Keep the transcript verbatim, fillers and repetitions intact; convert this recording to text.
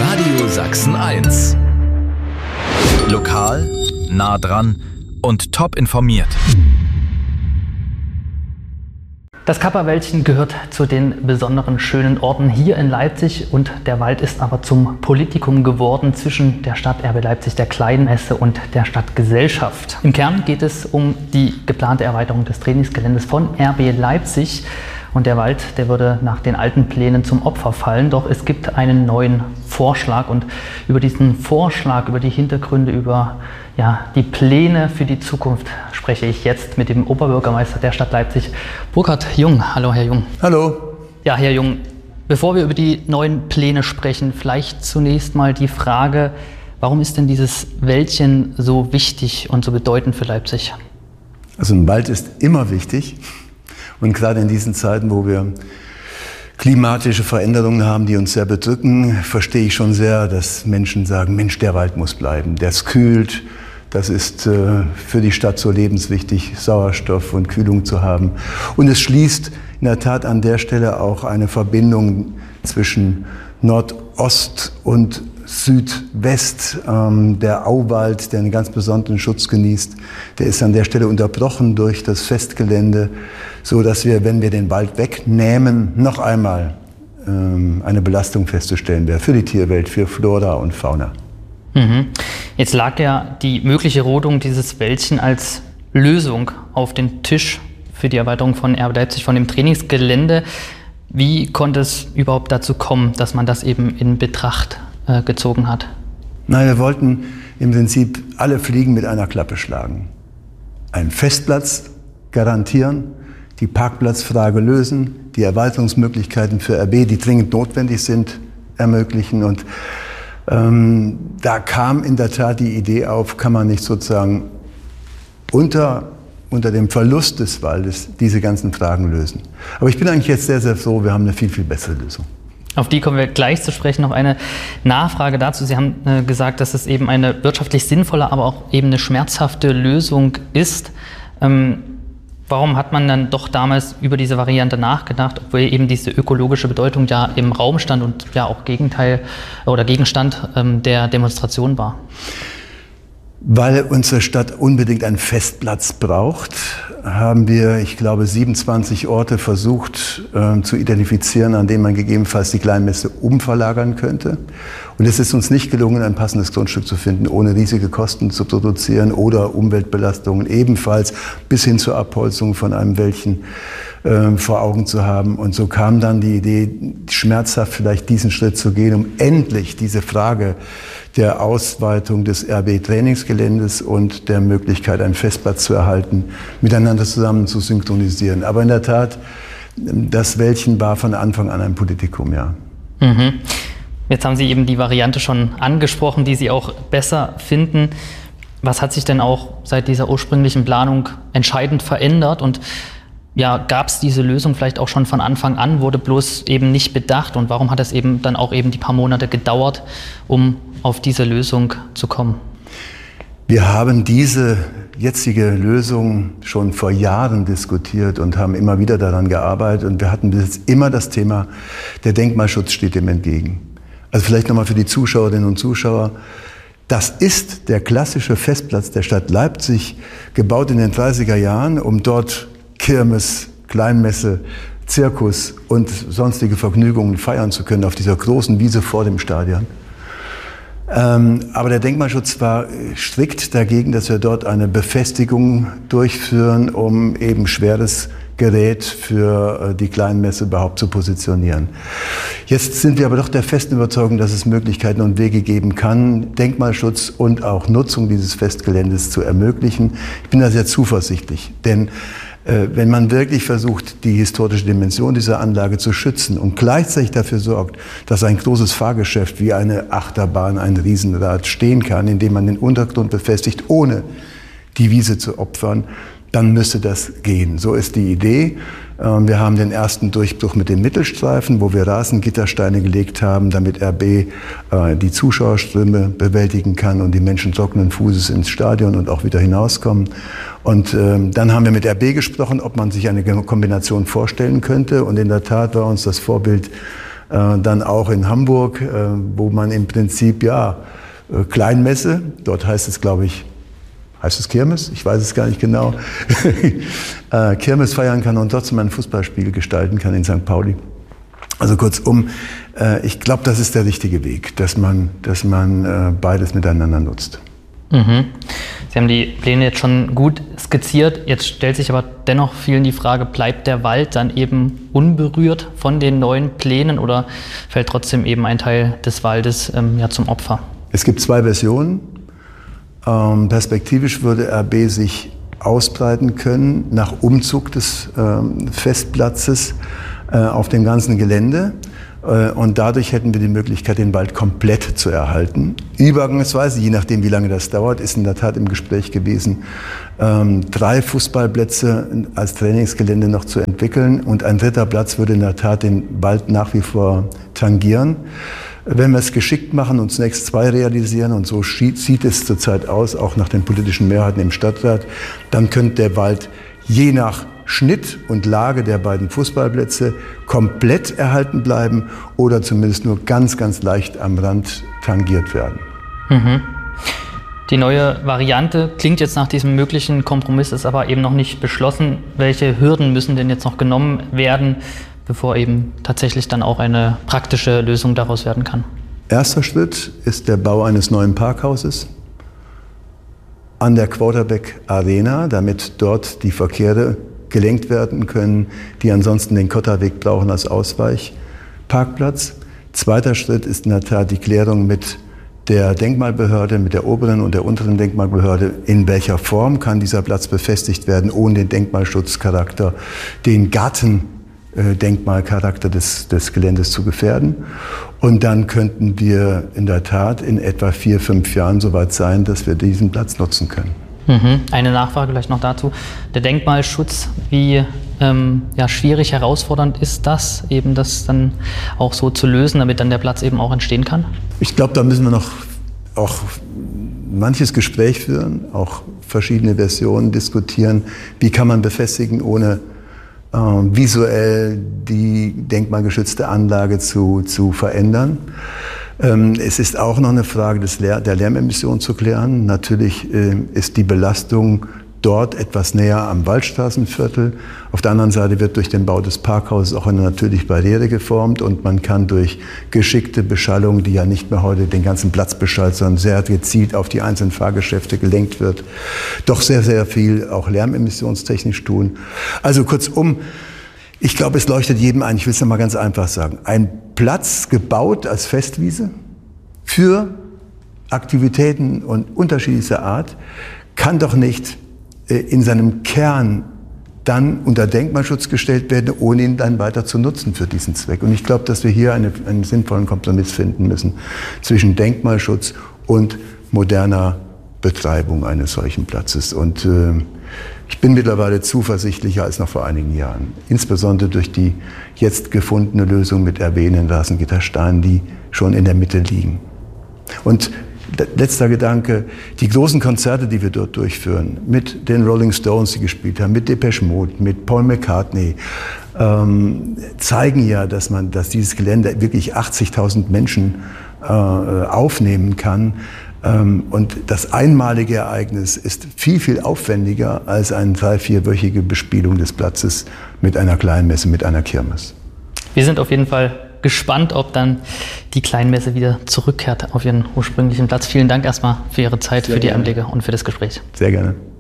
Radio Sachsen eins. Lokal, nah dran und top informiert. Das Kapperwäldchen gehört zu den besonderen schönen Orten hier in Leipzig und der Wald ist aber zum Politikum geworden zwischen der Stadt R B Leipzig, der Kleinmesse und der Stadtgesellschaft. Im Kern geht es um die geplante Erweiterung des Trainingsgeländes von R B Leipzig und der Wald, der würde nach den alten Plänen zum Opfer fallen, doch es gibt einen neuen Vorschlag und über diesen Vorschlag, über die Hintergründe, über ja, die Pläne für die Zukunft spreche ich jetzt mit dem Oberbürgermeister der Stadt Leipzig, Burkhard Jung. Hallo, Herr Jung. Hallo. Ja, Herr Jung, bevor wir über die neuen Pläne sprechen, vielleicht zunächst mal die Frage, warum ist denn dieses Wäldchen so wichtig und so bedeutend für Leipzig? Also ein Wald ist immer wichtig und gerade in diesen Zeiten, wo wir klimatische Veränderungen haben, die uns sehr bedrücken, verstehe ich schon sehr, dass Menschen sagen, Mensch, der Wald muss bleiben, der ist kühlt. Das ist äh, für die Stadt so lebenswichtig, Sauerstoff und Kühlung zu haben. Und es schließt in der Tat an der Stelle auch eine Verbindung zwischen Nordost und Südwest. Ähm, der Auwald, der einen ganz besonderen Schutz genießt, der ist an der Stelle unterbrochen durch das Festgelände, so dass wir, wenn wir den Wald wegnehmen, noch einmal ähm, eine Belastung festzustellen wäre für die Tierwelt, für Flora und Fauna. Mhm. Jetzt lag ja die mögliche Rodung dieses Wäldchen als Lösung auf den Tisch für die Erweiterung von R B Leipzig, von dem Trainingsgelände. Wie konnte es überhaupt dazu kommen, dass man das eben in Betracht äh, gezogen hat? Nein, wir wollten im Prinzip alle Fliegen mit einer Klappe schlagen. Einen Festplatz garantieren, die Parkplatzfrage lösen, die Erweiterungsmöglichkeiten für R B, die dringend notwendig sind, ermöglichen. Und ähm, da kam in der Tat die Idee auf, kann man nicht sozusagen unter, unter dem Verlust des Waldes diese ganzen Fragen lösen. Aber ich bin eigentlich jetzt sehr, sehr froh, wir haben eine viel, viel bessere Lösung. Auf die kommen wir gleich zu sprechen. Noch eine Nachfrage dazu. Sie haben äh, gesagt, dass es eben eine wirtschaftlich sinnvolle, aber auch eben eine schmerzhafte Lösung ist. Ähm, Warum hat man dann doch damals über diese Variante nachgedacht, obwohl eben diese ökologische Bedeutung ja im Raum stand und ja auch Gegenteil oder Gegenstand ähm, der Demonstration war? Weil unsere Stadt unbedingt einen Festplatz braucht, haben wir, ich glaube, siebenundzwanzig Orte versucht äh, zu identifizieren, an denen man gegebenenfalls die Kleinmesse umverlagern könnte. Und es ist uns nicht gelungen, ein passendes Grundstück zu finden, ohne riesige Kosten zu produzieren oder Umweltbelastungen ebenfalls bis hin zur Abholzung von einem Wäldchen äh, vor Augen zu haben. Und so kam dann die Idee, schmerzhaft vielleicht diesen Schritt zu gehen, um endlich diese Frage der Ausweitung des R B-Trainingsgeländes und der Möglichkeit, einen Festplatz zu erhalten, miteinander zusammen zu synchronisieren. Aber in der Tat, das Wäldchen war von Anfang an ein Politikum, ja. Mhm. Jetzt haben Sie eben die Variante schon angesprochen, die Sie auch besser finden. Was hat sich denn auch seit dieser ursprünglichen Planung entscheidend verändert? Und ja, gab es diese Lösung vielleicht auch schon von Anfang an, wurde bloß eben nicht bedacht? Und warum hat es eben dann auch eben die paar Monate gedauert, um auf diese Lösung zu kommen? Wir haben diese jetzige Lösung schon vor Jahren diskutiert und haben immer wieder daran gearbeitet. Und wir hatten bis jetzt immer das Thema, der Denkmalschutz steht dem entgegen. Also vielleicht nochmal für die Zuschauerinnen und Zuschauer. Das ist der klassische Festplatz der Stadt Leipzig, gebaut in den dreißiger Jahren, um dort Kirmes, Kleinmesse, Zirkus und sonstige Vergnügungen feiern zu können auf dieser großen Wiese vor dem Stadion. Ähm, aber der Denkmalschutz war strikt dagegen, dass wir dort eine Befestigung durchführen, um eben schweres Gerät für die Kleinmesse überhaupt zu positionieren. Jetzt sind wir aber doch der festen Überzeugung, dass es Möglichkeiten und Wege geben kann, Denkmalschutz und auch Nutzung dieses Festgeländes zu ermöglichen. Ich bin da sehr zuversichtlich, denn äh, wenn man wirklich versucht, die historische Dimension dieser Anlage zu schützen und gleichzeitig dafür sorgt, dass ein großes Fahrgeschäft wie eine Achterbahn, ein Riesenrad stehen kann, indem man den Untergrund befestigt, ohne die Wiese zu opfern, dann müsste das gehen. So ist die Idee. Wir haben den ersten Durchbruch mit den Mittelstreifen, wo wir Rasengittersteine gelegt haben, damit R B die Zuschauerströme bewältigen kann und die Menschen trockenen Fußes ins Stadion und auch wieder hinauskommen. Und dann haben wir mit R B gesprochen, ob man sich eine Kombination vorstellen könnte. Und in der Tat war uns das Vorbild Äh, dann auch in Hamburg, äh, wo man im Prinzip, ja, äh, Kleinmesse, dort heißt es, glaube ich, heißt es Kirmes? Ich weiß es gar nicht genau. äh, Kirmes feiern kann und trotzdem ein Fußballspiel gestalten kann in Sankt Pauli. Also kurzum, äh, ich glaube, das ist der richtige Weg, dass man, dass man äh, beides miteinander nutzt. Mhm. Sie haben die Pläne jetzt schon gut skizziert. Jetzt stellt sich aber dennoch vielen die Frage, bleibt der Wald dann eben unberührt von den neuen Plänen oder fällt trotzdem eben ein Teil des Waldes ähm, ja, zum Opfer? Es gibt zwei Versionen. Ähm, perspektivisch würde R B sich ausbreiten können nach Umzug des ähm, Festplatzes äh, auf dem ganzen Gelände. Äh, und dadurch hätten wir die Möglichkeit, den Wald komplett zu erhalten. Übergangsweise, je nachdem wie lange das dauert, ist in der Tat im Gespräch gewesen, ähm, drei Fußballplätze als Trainingsgelände noch zu entwickeln. Und ein dritter Platz würde in der Tat den Wald nach wie vor tangieren. Wenn wir es geschickt machen und zunächst zwei realisieren, und so sieht es zurzeit aus, auch nach den politischen Mehrheiten im Stadtrat, dann könnte der Wald je nach Schnitt und Lage der beiden Fußballplätze komplett erhalten bleiben oder zumindest nur ganz, ganz leicht am Rand tangiert werden. Mhm. Die neue Variante klingt jetzt nach diesem möglichen Kompromiss, ist aber eben noch nicht beschlossen. Welche Hürden müssen denn jetzt noch genommen werden, bevor eben tatsächlich dann auch eine praktische Lösung daraus werden kann? Erster Schritt ist der Bau eines neuen Parkhauses an der Quarterback Arena, damit dort die Verkehre gelenkt werden können, die ansonsten den Kotterweg brauchen als Ausweichparkplatz. Zweiter Schritt ist in der Tat die Klärung mit der Denkmalbehörde, mit der oberen und der unteren Denkmalbehörde, in welcher Form kann dieser Platz befestigt werden, ohne den Denkmalschutzcharakter, den Garten Denkmalcharakter des, des Geländes zu gefährden. Und dann könnten wir in der Tat in etwa vier, fünf Jahren so weit sein, dass wir diesen Platz nutzen können. Mhm. Eine Nachfrage gleich noch dazu. Der Denkmalschutz, wie ähm, ja, schwierig, herausfordernd ist das, eben das dann auch so zu lösen, damit dann der Platz eben auch entstehen kann? Ich glaube, da müssen wir noch auch manches Gespräch führen, auch verschiedene Versionen diskutieren. Wie kann man befestigen, ohne äh, visuell die denkmalgeschützte Anlage zu, zu verändern? Ähm, es ist auch noch eine Frage des Lär- der Lärmemissionen zu klären. Natürlich äh, ist die Belastung dort etwas näher am Waldstraßenviertel. Auf der anderen Seite wird durch den Bau des Parkhauses auch eine natürliche Barriere geformt und man kann durch geschickte Beschallung, die ja nicht mehr heute den ganzen Platz beschallt, sondern sehr gezielt auf die einzelnen Fahrgeschäfte gelenkt wird, doch sehr, sehr viel auch lärmemissionstechnisch tun. Also kurzum, ich glaube, es leuchtet jedem ein, ich will es nochmal ganz einfach sagen, ein Platz gebaut als Festwiese für Aktivitäten und unterschiedlichster Art kann doch nicht in seinem Kern dann unter Denkmalschutz gestellt werden, ohne ihn dann weiter zu nutzen für diesen Zweck. Und ich glaube, dass wir hier eine, einen sinnvollen Kompromiss finden müssen zwischen Denkmalschutz und moderner Betreibung eines solchen Platzes. Und äh, ich bin mittlerweile zuversichtlicher als noch vor einigen Jahren. Insbesondere durch die jetzt gefundene Lösung mit R W in den Rasengittersteinen, die schon in der Mitte liegen. Und letzter Gedanke, die großen Konzerte, die wir dort durchführen, mit den Rolling Stones, die gespielt haben, mit Depeche Mode, mit Paul McCartney, ähm, zeigen ja, dass man, dass dieses Gelände wirklich achtzigtausend Menschen äh, aufnehmen kann. Ähm, und das einmalige Ereignis ist viel, viel aufwendiger als eine drei-, vierwöchige Bespielung des Platzes mit einer Kleinmesse, mit einer Kirmes. Wir sind auf jeden Fall gespannt, ob dann die Kleinmesse wieder zurückkehrt auf ihren ursprünglichen Platz. Vielen Dank erstmal für Ihre Zeit, Sehr für die gerne. Einblicke und für das Gespräch. Sehr gerne.